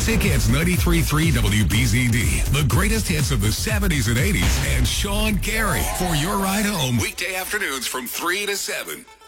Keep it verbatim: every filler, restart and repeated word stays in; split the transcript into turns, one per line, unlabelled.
Classic Hits ninety-three point three W B Z D. The greatest hits of the seventies and eighties. And Sean Carey for your ride home weekday afternoons from three to seven.